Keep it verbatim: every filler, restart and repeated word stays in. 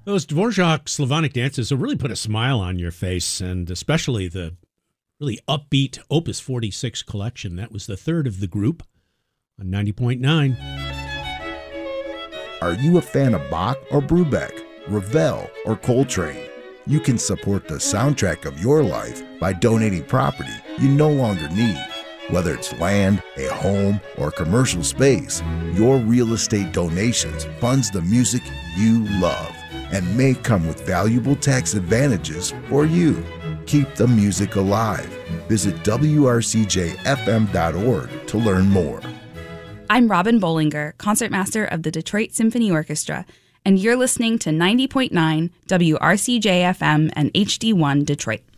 Those Dvorak Slavonic dances will really put a smile on your face, and especially the really upbeat Opus forty-six collection. That was the third of the group on ninety point nine. Are you a fan of Bach or Brubeck, Ravel or Coltrane? You can support the soundtrack of your life by donating property you no longer need. Whether it's land, a home, or commercial space, your real estate donations funds the music you love and may come with valuable tax advantages for you. Keep the music alive. Visit W R C J F M dot org to learn more. I'm Robin Bollinger, concertmaster of the Detroit Symphony Orchestra, and you're listening to ninety point nine W R C J F M and H D one Detroit.